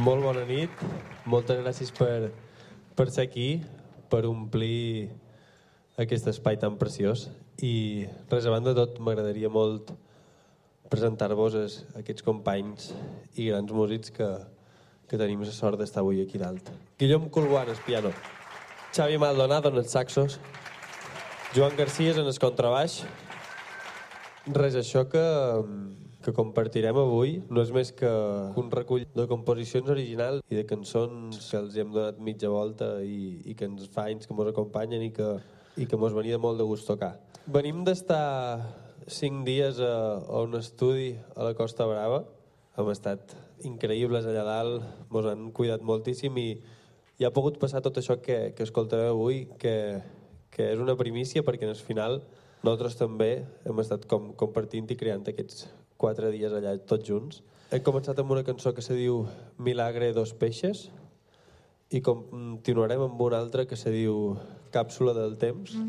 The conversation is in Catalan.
Molt bona nit, moltes gràcies per ser aquí, per omplir aquest espai tan preciós. I res, a banda de tot, m'agradaria molt presentar-vos aquests companys i grans músics que tenim la sort d'estar avui aquí dalt. Guillem Colguant, al piano. Xavi Maldonado, en els saxos. Joan García, en el contrabaix. Res, això que compartirem avui no és més que un recull de composicions originals i de cançons que els hem donat mitja volta i que ens fa anys que ens acompanyen i que mos venia molt de gust tocar. Venim d'estar 5 dies a un estudi a la Costa Brava. Hem estat increïbles allà dalt, mos han cuidat moltíssim i ha pogut passar tot això que escoltareu avui, que és una primícia perquè al final nosaltres també hem estat compartint i creant aquests 4 dies allà tots junts. Hem començat amb una cançó que se diu Milagre dos peixes i continuarem amb una altra que se diu Càpsula del temps.